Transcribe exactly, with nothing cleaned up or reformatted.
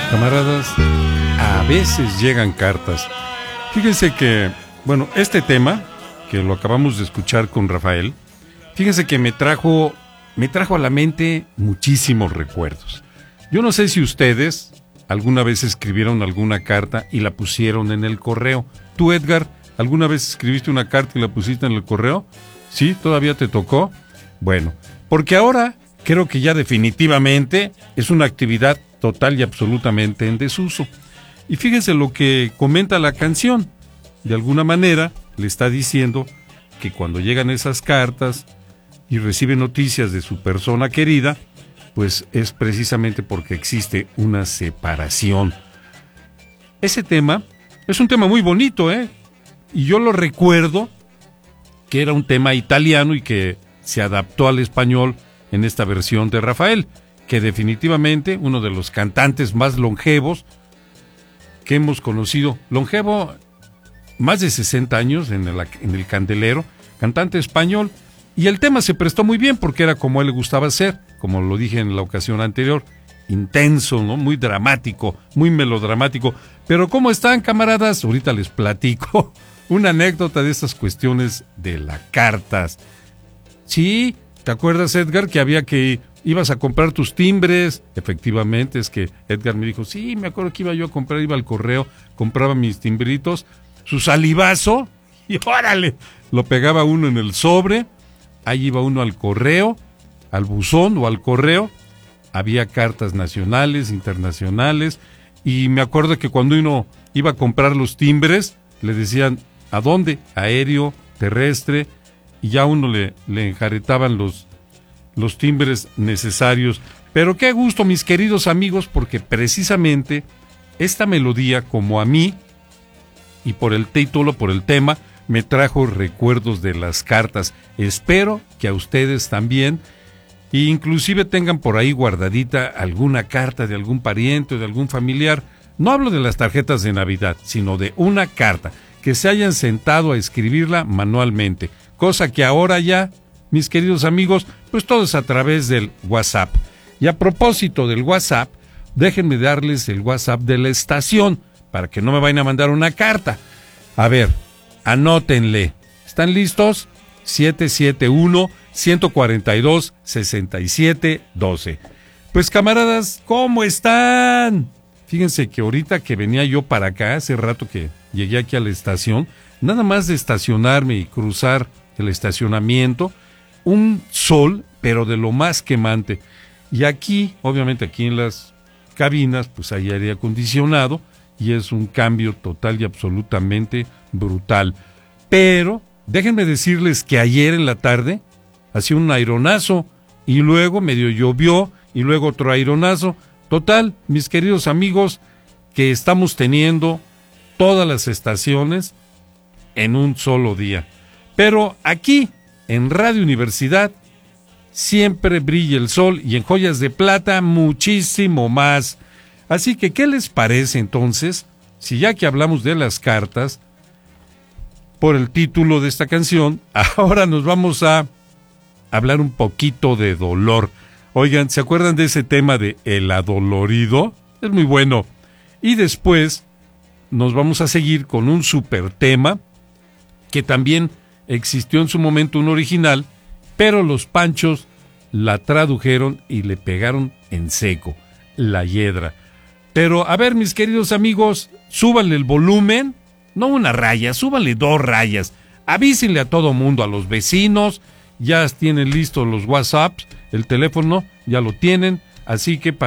Camaradas, a veces llegan cartas. Fíjense que, bueno, este tema, que lo acabamos de escuchar con Rafael, fíjense que me trajo, me trajo a la mente muchísimos recuerdos. Yo no sé si ustedes alguna vez escribieron alguna carta y la pusieron en el correo. ¿Tú, Edgar, alguna vez escribiste una carta y la pusiste en el correo? ¿Sí? ¿Todavía te tocó? Bueno, porque ahora creo que ya definitivamente es una actividad total y absolutamente en desuso. Y fíjense lo que comenta la canción. De alguna manera le está diciendo que cuando llegan esas cartas y recibe noticias de su persona querida, pues es precisamente porque existe una separación. Ese tema es un tema muy bonito, ¿eh? Y yo lo recuerdo que era un tema italiano y que se adaptó al español en esta versión de Rafael, que definitivamente uno de los cantantes más longevos que hemos conocido, longevo más de sesenta años en el, en el candelero, cantante español, y el tema se prestó muy bien porque era como a él le gustaba hacer, como lo dije en la ocasión anterior, intenso, ¿no? Muy dramático, muy melodramático. Pero ¿cómo están, camaradas? Ahorita les platico una anécdota de estas cuestiones de las cartas. Sí, ¿te acuerdas, Edgar, que había que ibas a comprar tus timbres? Efectivamente, es que Edgar me dijo, sí, me acuerdo que iba yo a comprar, iba al correo, compraba mis timbritos, su salivazo, y órale, lo pegaba uno en el sobre, ahí iba uno al correo, al buzón o al correo, había cartas nacionales, internacionales, y me acuerdo que cuando uno iba a comprar los timbres, le decían, ¿a dónde? Aéreo, terrestre, y ya uno le, le enjaretaban los, los timbres necesarios. Pero qué gusto, mis queridos amigos, porque precisamente esta melodía, como a mí, y por el título, por el tema, me trajo recuerdos de las cartas. Espero que a ustedes también, e inclusive tengan por ahí guardadita alguna carta de algún pariente, de algún familiar. No hablo de las tarjetas de Navidad, sino de una carta, que se hayan sentado a escribirla manualmente. Cosa que ahora ya, mis queridos amigos, pues todo es a través del WhatsApp. Y a propósito del WhatsApp, déjenme darles el WhatsApp de la estación, para que no me vayan a mandar una carta. A ver, anótenle. ¿Están listos? siete siete uno, uno cuatro dos, seis siete uno dos. Pues camaradas, ¿cómo están? Fíjense que ahorita que venía yo para acá, hace rato que llegué aquí a la estación, nada más de estacionarme y cruzar el estacionamiento, un sol, pero de lo más quemante. Y aquí, obviamente aquí en las cabinas, pues hay aire acondicionado y es un cambio total y absolutamente brutal. Pero déjenme decirles que ayer en la tarde hacía un aironazo y luego medio llovió y luego otro aironazo. Total, mis queridos amigos, que estamos teniendo todas las estaciones en un solo día. Pero aquí, en Radio Universidad, siempre brilla el sol y en Joyas de Plata muchísimo más. Así que, ¿qué les parece entonces, si ya que hablamos de las cartas, por el título de esta canción, ahora nos vamos a hablar un poquito de dolor? Oigan, ¿se acuerdan de ese tema de El Adolorido? Es muy bueno. Y después nos vamos a seguir con un super tema que también existió en su momento un original, pero los Panchos la tradujeron y le pegaron en seco, La Hiedra. Pero, a ver, mis queridos amigos, súbanle el volumen, no una raya, súbanle dos rayas, avísenle a todo mundo, a los vecinos, ya tienen listos los WhatsApps, el teléfono ya lo tienen, así que para